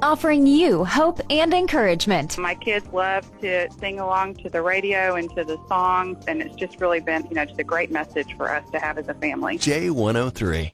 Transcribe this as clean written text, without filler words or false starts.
offering you hope and encouragement. My kids love to sing along to the radio and to the songs, and it's just really been, just a great message for us to have as a family. J103.